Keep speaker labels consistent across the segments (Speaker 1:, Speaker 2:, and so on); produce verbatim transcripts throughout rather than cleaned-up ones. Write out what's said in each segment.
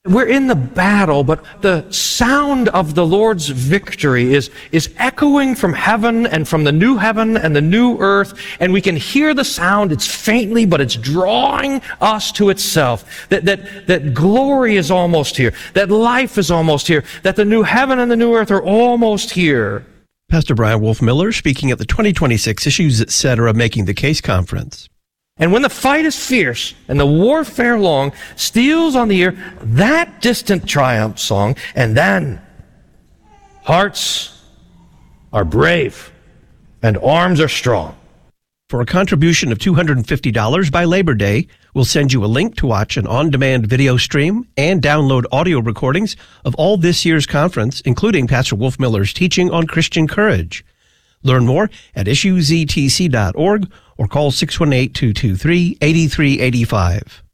Speaker 1: We're in the battle, but the sound of the Lord's victory is, is echoing from heaven and from the new heaven and the new earth, and we can hear the sound. It's faintly, but it's drawing us to itself. That, that, that glory is almost here, that life is almost here, that the new heaven and the new earth are almost here.
Speaker 2: Pastor Brian Wolfmueller speaking at the twenty twenty-six Issues Etc. Making the Case Conference.
Speaker 1: And when the fight is fierce and the warfare long, steals on the ear that distant triumph song, and then hearts are brave and arms are strong.
Speaker 2: For a contribution of two hundred fifty dollars by Labor Day, we'll send you a link to watch an on-demand video stream and download audio recordings of all this year's conference, including Pastor Wolfmueller's teaching on Christian courage. Learn more at issues e t c dot org or call six one eight, two two three, eight three eight five.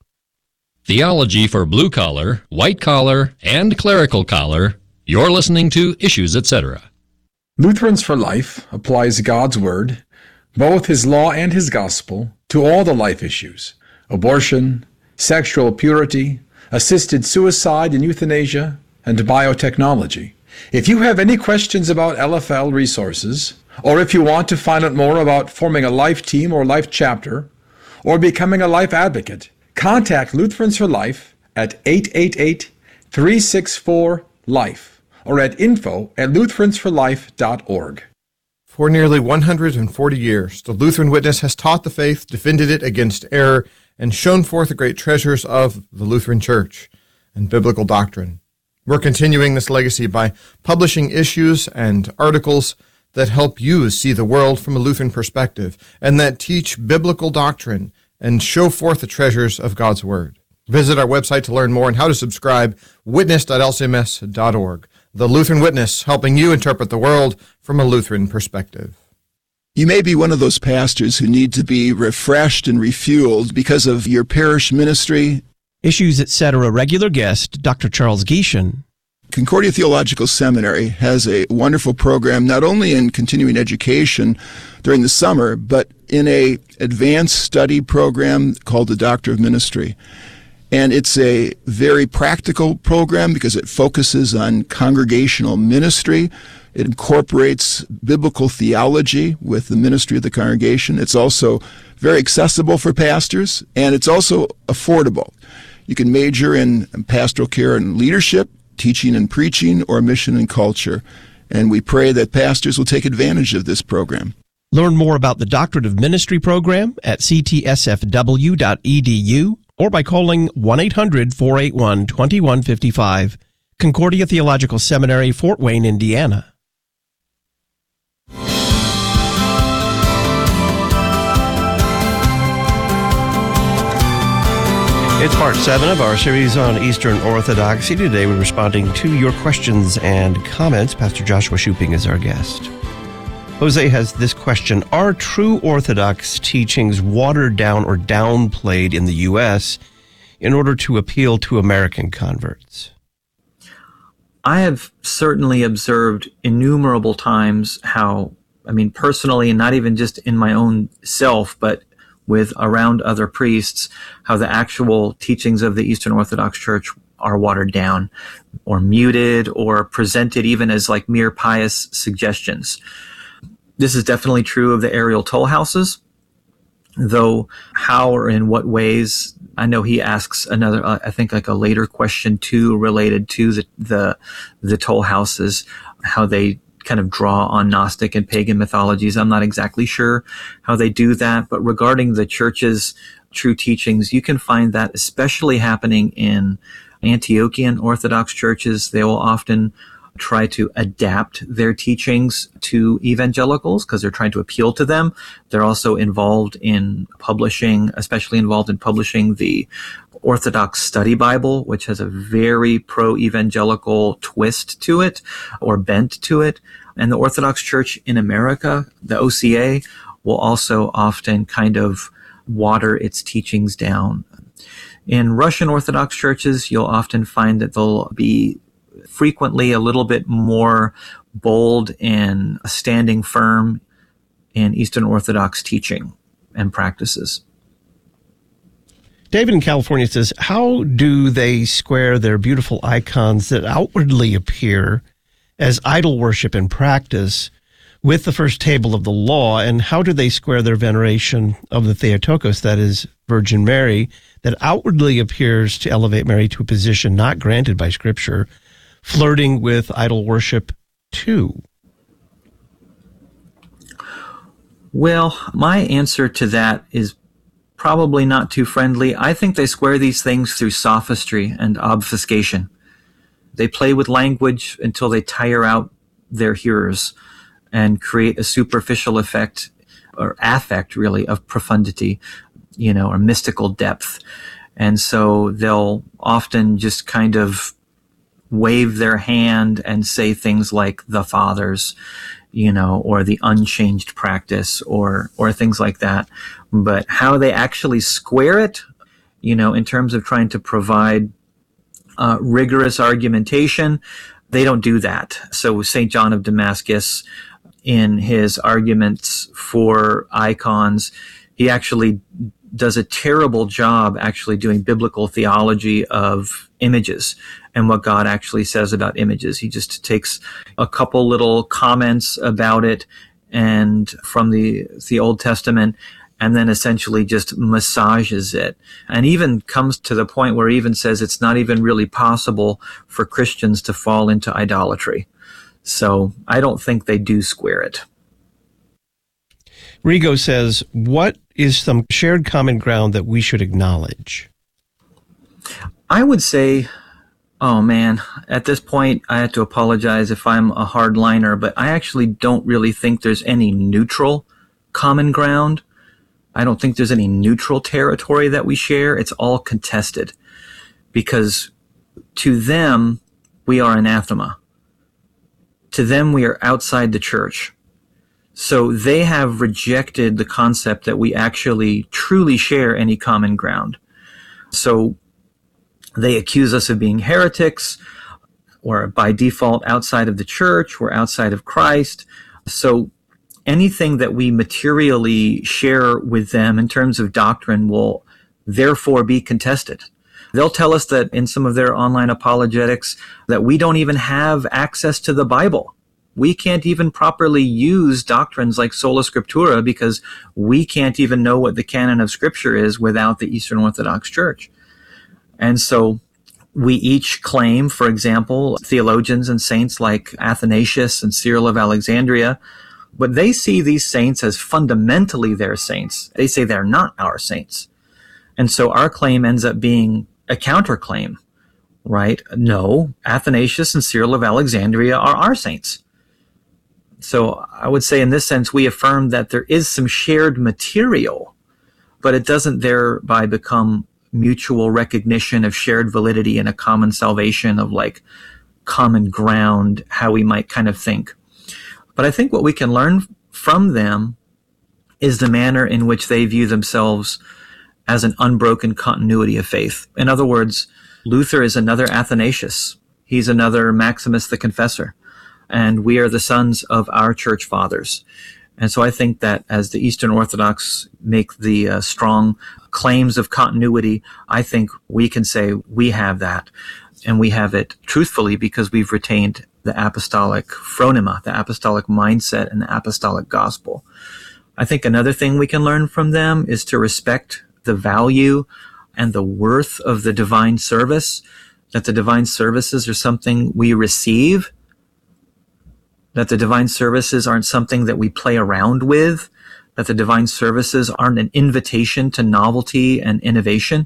Speaker 3: Theology for blue collar, white collar, and clerical collar. You're listening to Issues Etc.
Speaker 4: Lutherans for Life applies God's Word, both His law and His gospel, to all the life issues: abortion, sexual purity, assisted suicide and euthanasia, and biotechnology. If you have any questions about L F L resources, or if you want to find out more about forming a life team or life chapter, or becoming a life advocate, contact Lutherans for Life at eight eight eight, three six four, LIFE or at info at lutherans for life dot org.
Speaker 5: For nearly one hundred forty years, the Lutheran Witness has taught the faith, defended it against error, and shown forth the great treasures of the Lutheran Church and biblical doctrine. We're continuing this legacy by publishing issues and articles that help you see the world from a Lutheran perspective and that teach biblical doctrine and show forth the treasures of God's Word. Visit our website to learn more and how to subscribe, witness dot l c m s dot org. The Lutheran Witness, helping you interpret the world from a Lutheran perspective.
Speaker 6: You may be one of those pastors who need to be refreshed and refueled because of your parish ministry.
Speaker 2: Issues Etc. regular guest, Doctor Charles Gieshen.
Speaker 6: Concordia Theological Seminary has a wonderful program, not only in continuing education during the summer, but in a advanced study program called the Doctor of Ministry. And it's a very practical program because it focuses on congregational ministry. It incorporates biblical theology with the ministry of the congregation. It's also very accessible for pastors, and it's also affordable. You can major in pastoral care and leadership, teaching and preaching, or mission and culture. And we pray that pastors will take advantage of this program.
Speaker 2: Learn more about the Doctorate of Ministry program at c t s f w dot e d u or by calling one eight hundred, four eight one, two one five five. Concordia Theological Seminary, Fort Wayne, Indiana. It's part seven of our series on Eastern Orthodoxy. Today we're responding to your questions and comments. Pastor Joshua Shuping is our guest. Jose has this question: are true Orthodox teachings watered down or downplayed in the U S in order to appeal to American converts?
Speaker 7: I have certainly observed innumerable times how, I mean, personally, and not even just in my own self, but with around other priests, how the actual teachings of the Eastern Orthodox Church are watered down or muted or presented even as like mere pious suggestions. This is definitely true of the aerial toll houses, though how or in what ways, I know he asks another, uh, I think like a later question too, related to the, the, the toll houses, how they kind of draw on Gnostic and pagan mythologies. I'm not exactly sure how they do that, but regarding the church's true teachings, you can find that especially happening in Antiochian Orthodox churches. They will often try to adapt their teachings to evangelicals because they're trying to appeal to them. They're also involved in publishing, especially involved in publishing the Orthodox Study Bible, which has a very pro-evangelical twist to it or bent to it. And the Orthodox Church in America, the O C A, will also often kind of water its teachings down. In Russian Orthodox churches, you'll often find that they'll be frequently a little bit more bold and standing firm in Eastern Orthodox teaching and practices.
Speaker 2: David in California says, how do they square their beautiful icons that outwardly appear as idol worship in practice with the first table of the law, and how do they square their veneration of the Theotokos, that is, Virgin Mary, that outwardly appears to elevate Mary to a position not granted by Scripture, flirting with idol worship too?
Speaker 7: Well, my answer to that is probably not too friendly. I think they square these things through sophistry and obfuscation. They play with language until they tire out their hearers and create a superficial effect, or affect really, of profundity, you know, or mystical depth. And so they'll often just kind of wave their hand and say things like the fathers, you know, or the unchanged practice, or or things like that. But how they actually square it, you know, in terms of trying to provide uh, rigorous argumentation, they don't do that. So Saint John of Damascus, in his arguments for icons, he actually does a terrible job actually doing biblical theology of images and what God actually says about images. He just takes a couple little comments about it and from the the Old Testament, and then essentially just massages it, and even comes to the point where he even says it's not even really possible for Christians to fall into idolatry. So I don't think they do square it.
Speaker 2: Rigo says, what is some shared common ground that we should acknowledge?
Speaker 7: I would say, oh man, at this point, I have to apologize if I'm a hardliner, but I actually don't really think there's any neutral common ground. I don't think there's any neutral territory that we share. It's all contested, because to them, we are anathema. To them, we are outside the church. So they have rejected the concept that we actually truly share any common ground. So they accuse us of being heretics, or by default outside of the church, we're outside of Christ. So anything that we materially share with them in terms of doctrine will therefore be contested. They'll tell us that in some of their online apologetics that we don't even have access to the Bible. We can't even properly use doctrines like sola scriptura because we can't even know what the canon of Scripture is without the Eastern Orthodox Church. And so we each claim, for example, theologians and saints like Athanasius and Cyril of Alexandria, but they see these saints as fundamentally their saints. They say they're not our saints. And so our claim ends up being a counterclaim, right? No, Athanasius and Cyril of Alexandria are our saints. So I would say in this sense, we affirm that there is some shared material, but it doesn't thereby become mutual recognition of shared validity and a common salvation of like common ground, how we might kind of think. But I think what we can learn from them is the manner in which they view themselves as an unbroken continuity of faith. In other words, Luther is another Athanasius. He's another Maximus the Confessor. And we are the sons of our church fathers. And so I think that as the Eastern Orthodox make the uh, strong claims of continuity, I think we can say we have that. And we have it truthfully because we've retained the apostolic phronema, the apostolic mindset, and the apostolic gospel. I think another thing we can learn from them is to respect the value and the worth of the divine service, that the divine services are something we receive, that the divine services aren't something that we play around with, that the divine services aren't an invitation to novelty and innovation.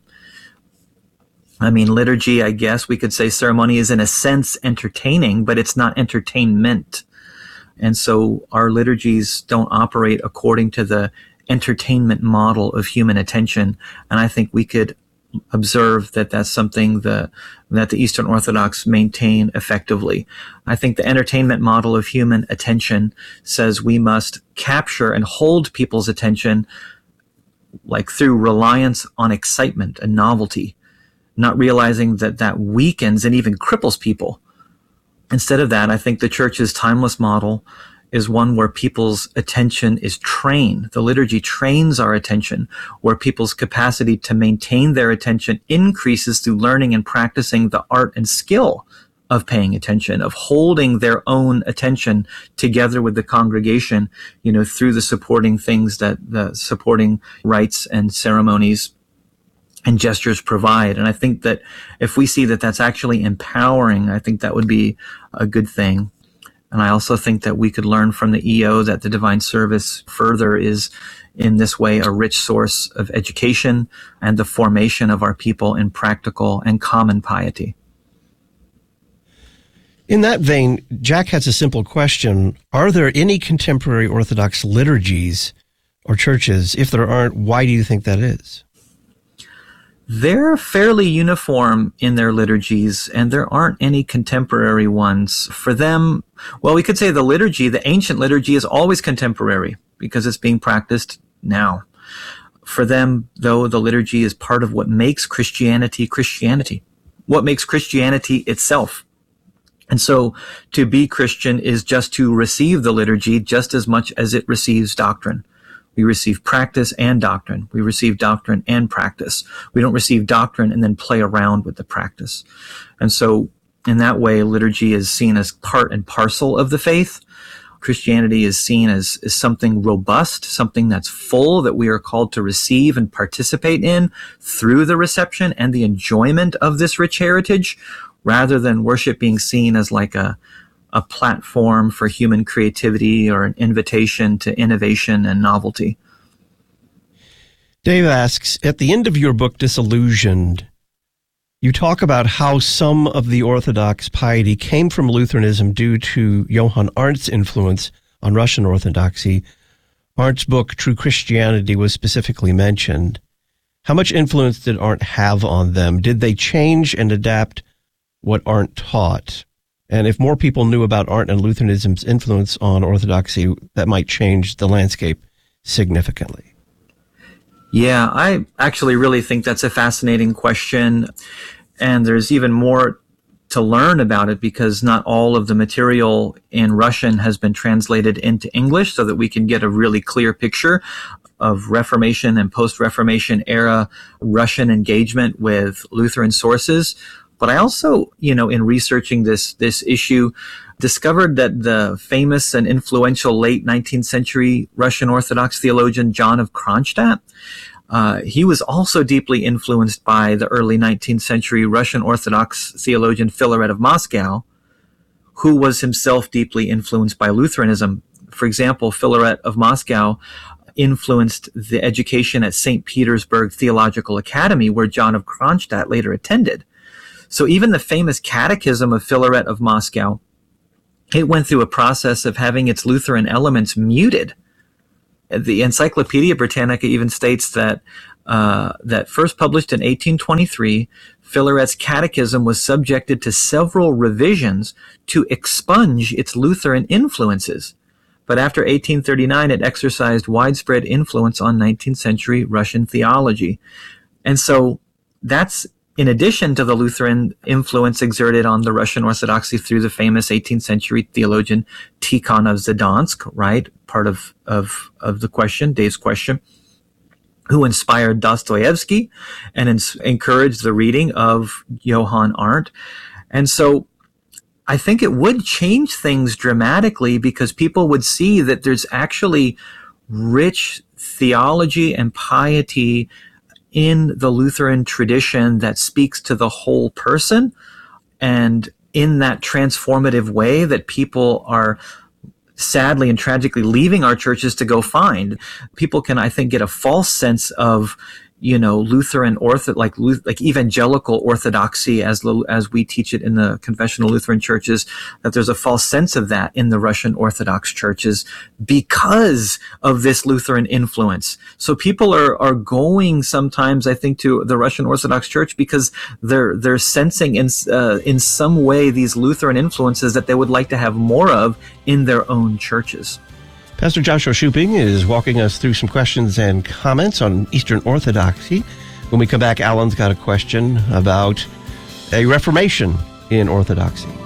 Speaker 7: I mean, liturgy, I guess we could say ceremony is in a sense entertaining, but it's not entertainment. And so our liturgies don't operate according to the entertainment model of human attention. And I think we could observe that that's something the, that the Eastern Orthodox maintain effectively. I think the entertainment model of human attention says we must capture and hold people's attention like through reliance on excitement and novelty, not realizing that that weakens and even cripples people. Instead of that, I think the church's timeless model is one where people's attention is trained. The liturgy trains our attention, where people's capacity to maintain their attention increases through learning and practicing the art and skill of paying attention, of holding their own attention together with the congregation, you know, through the supporting things that the supporting rites and ceremonies and gestures provide. And I think that if we see that that's actually empowering, I think that would be a good thing. And I also think that we could learn from the E O that the divine service further is in this way a rich source of education and the formation of our people in practical and common piety.
Speaker 2: In that vein, Jack has a simple question. Are there any contemporary Orthodox liturgies or churches? If there aren't, why do you think that is?
Speaker 7: They're fairly uniform in their liturgies, and there aren't any contemporary ones. For them, well, we could say the liturgy, the ancient liturgy, is always contemporary because it's being practiced now. For them, though, the liturgy is part of what makes Christianity Christianity, what makes Christianity itself. And so to be Christian is just to receive the liturgy just as much as it receives doctrine. We receive practice and doctrine. We receive doctrine and practice. We don't receive doctrine and then play around with the practice. And so in that way, liturgy is seen as part and parcel of the faith. Christianity is seen as, as something robust, something that's full, that we are called to receive and participate in through the reception and the enjoyment of this rich heritage, rather than worship being seen as like a a platform for human creativity or an invitation to innovation and novelty.
Speaker 2: Dave asks, at the end of your book, Disillusioned, you talk about how some of the Orthodox piety came from Lutheranism due to Johann Arndt's influence on Russian Orthodoxy. Arndt's book, True Christianity, was specifically mentioned. How much influence did Arndt have on them? Did they change and adapt what Arndt taught? And if more people knew about Arndt and Lutheranism's influence on Orthodoxy, that might change the landscape significantly.
Speaker 7: Yeah, I actually really think that's a fascinating question. And there's even more to learn about it because not all of the material in Russian has been translated into English so that we can get a really clear picture of Reformation and post-Reformation era Russian engagement with Lutheran sources. But I also, you know, in researching this this issue, discovered that the famous and influential late nineteenth century Russian Orthodox theologian John of Kronstadt, uh, he was also deeply influenced by the early nineteenth century Russian Orthodox theologian Philaret of Moscow, who was himself deeply influenced by Lutheranism. For example, Philaret of Moscow influenced the education at Saint Petersburg Theological Academy, where John of Kronstadt later attended. So even the famous Catechism of Philaret of Moscow, it went through a process of having its Lutheran elements muted. The Encyclopedia Britannica even states that uh, that first published in eighteen twenty-three, Philaret's Catechism was subjected to several revisions to expunge its Lutheran influences. But after eighteen thirty-nine, it exercised widespread influence on nineteenth century Russian theology. And so that's in addition to the Lutheran influence exerted on the Russian Orthodoxy through the famous eighteenth century theologian Tikhon of Zdansk, right? Part of, of, of the question, Dave's question, who inspired Dostoevsky and ins- encouraged the reading of Johann Arndt. And so I think it would change things dramatically because people would see that there's actually rich theology and piety in the Lutheran tradition that speaks to the whole person, and in that transformative way that people are sadly and tragically leaving our churches to go find. People can, I think, get a false sense of, you know, Lutheran ortho, like like evangelical orthodoxy as as we teach it in the confessional Lutheran churches, that there's a false sense of that in the Russian Orthodox churches because of this Lutheran influence. So people are are going sometimes, I think, to the Russian Orthodox Church because they're they're sensing in uh, in some way these Lutheran influences that they would like to have more of in their own churches.
Speaker 2: Pastor Joshua Shuping is walking us through some questions and comments on Eastern Orthodoxy. When we come back, Alan's got a question about a reformation in Orthodoxy.